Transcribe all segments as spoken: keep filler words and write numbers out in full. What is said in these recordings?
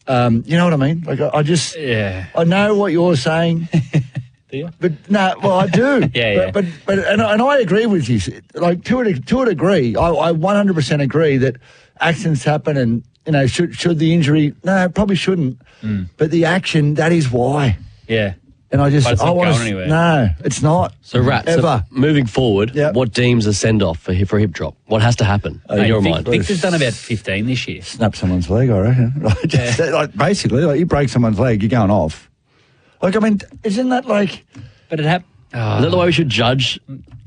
Um, you know what I mean? Like, I, I just, yeah. I know what you're saying. Do you? But no, well, I do. yeah, yeah. But, but, but and, and I agree with you. Like, to a, to a degree, I, I one hundred percent agree that accidents happen and, you know, should should the injury, no, probably shouldn't. Mm. But the action, that is why. Yeah. And I just, but it's I not want going to, anywhere. No, it's not. So, Rat, ever. So moving forward, yep. what deems a send-off for, for a hip drop? What has to happen uh, in hey, your Vic, mind? Victor's done about fifteen this year. Snap someone's leg, I reckon. Like, just, Yeah. like, basically, like, you break someone's leg, you're going off. Like, I mean, isn't that like... But it happened... Oh. Is that the way we should judge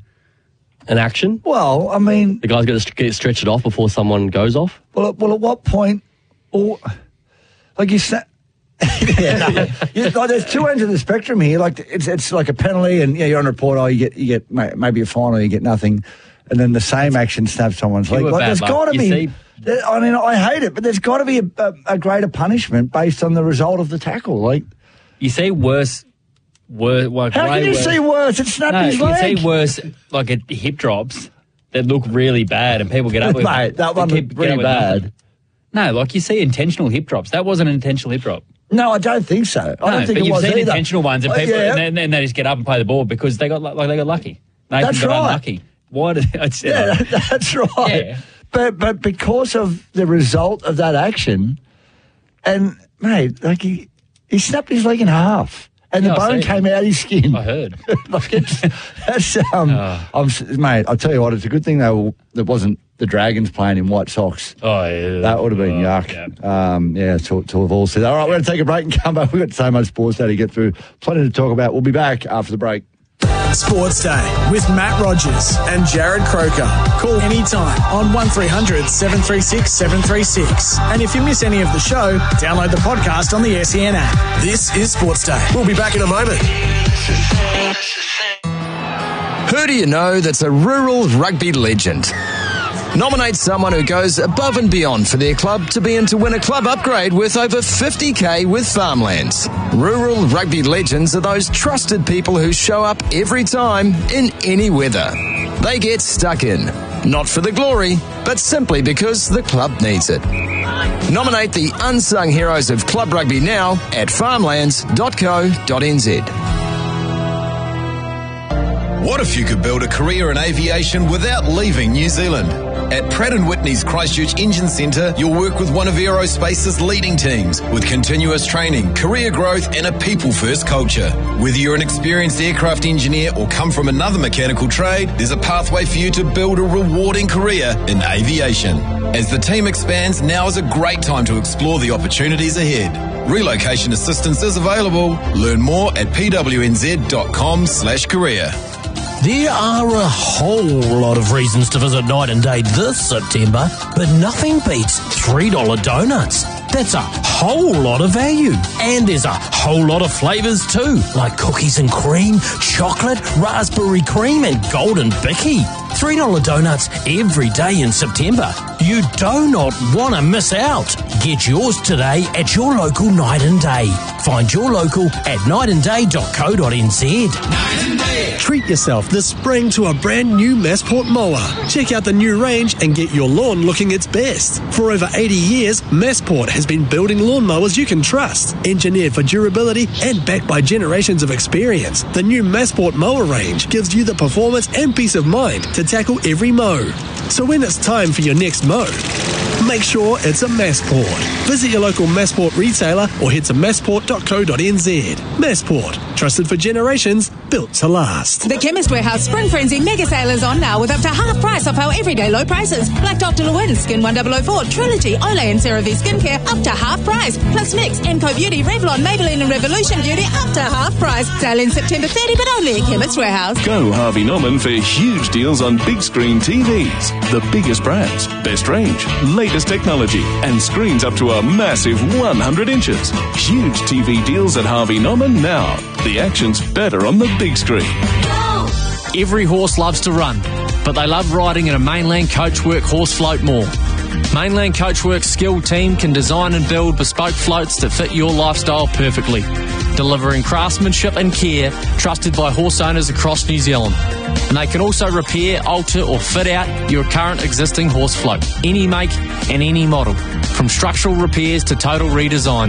an action? Well, I mean... The guy's got to get stretched off before someone goes off? Well, at, well, at what point... Or, like, you... Sa- yeah, no, you, like, there's two ends of the spectrum here. Like, it's it's like a penalty, and yeah, you're on report. Oh, you get you get maybe a fine, or you get nothing, and then the same action snaps someone's leg. Like, there's got to be. See, there, I mean, I hate it, but there's got to be a, a, a greater punishment based on the result of the tackle. Like, you see worse. Worse. Like, how can you worse. see worse? It snapped no, his you leg. can see worse. Like at hip drops that look really bad, and people get up with Mate, that one keep, looked pretty bad. No, like you see intentional hip drops. That wasn't an intentional hip drop. No, I don't think so. I no, don't think but it you've was seen either. intentional ones, and Uh, people, yeah. and, then, and they just get up and play the ball because they got like they got lucky. Nathan That's got right. unlucky. Why did it's, Yeah, that, that's right. Yeah. But but because of the result of that action, and mate, like he he snapped his leg in half, and Yeah, the I bone see came out his skin. I heard. like it's, that's um, Oh. I'm s- mate. I'll tell you what, it's a good thing though that wasn't the Dragons playing in white socks. Oh yeah, That would have been oh, yuck. Yeah, Um, yeah to, to have all said. All right, we're going to take a break and come back. We've got so much sports day to get through. Plenty to talk about. We'll be back after the break. Sports Day with Matt Rogers and Jared Croker. Call anytime on one three hundred seven three six seven three six. And if you miss any of the show, download the podcast on the S E N app. This is Sports Day. We'll be back in a moment. Who do you know that's a rural rugby legend? Nominate someone who goes above and beyond for their club to be in to win a club upgrade worth over fifty K with Farmlands. Rural rugby legends are those trusted people who show up every time in any weather. They get stuck in, not for the glory, but simply because the club needs it. Nominate the unsung heroes of club rugby now at farmlands dot co dot n z. What if you could build a career in aviation without leaving New Zealand? At Pratt and Whitney's Christchurch Engine Centre, you'll work with one of aerospace's leading teams with continuous training, career growth and a people-first culture. Whether you're an experienced aircraft engineer or come from another mechanical trade, there's a pathway for you to build a rewarding career in aviation. As the team expands, now is a great time to explore the opportunities ahead. Relocation assistance is available. Learn more at p w n z dot com slash career. There are a whole lot of reasons to visit Night and Day this September, but nothing beats three dollar donuts. That's a whole lot of value. And there's a whole lot of flavours too, like cookies and cream, chocolate, raspberry cream and golden bicky. three dollar donuts every day in September. You do not want to miss out. Get yours today at your local Night and Day. Find your local at night and day dot co dot n z. Treat yourself this spring to a brand new Massport mower. Check out the new range and get your lawn looking its best. For over eighty years, Massport has been building lawn mowers you can trust. Engineered for durability and backed by generations of experience, the new Massport mower range gives you the performance and peace of mind to tackle every mow. So when it's time for your next mow, make sure it's a Massport. Visit your local Massport retailer or head to massport dot co dot n z. Massport, trusted for generations, built to last. The Chemist Warehouse Spring Frenzy mega sale is on now with up to half price off our everyday low prices. Like Doctor Lewin, Skin one thousand four, Trilogy, Olay and CeraVe Skincare up to half price. Plus Mix, Enco Beauty, Revlon, Maybelline and Revolution Beauty up to half price. Sale in September thirtieth, but only at Chemist Warehouse. Go Harvey Norman for huge deals on big screen T Vs. The biggest brands, best range, latest technology, and screens up to a massive one hundred inches. Huge T V deals at Harvey Norman now. The action's better on the big screen. Every horse loves to run, but they love riding in a Mainland Coachwork horse float more. Mainland Coachwork's skilled team can design and build bespoke floats that fit your lifestyle perfectly, delivering craftsmanship and care trusted by horse owners across New Zealand. And they can also repair, alter or fit out your current existing horse float, any make and any model, from structural repairs to total redesign.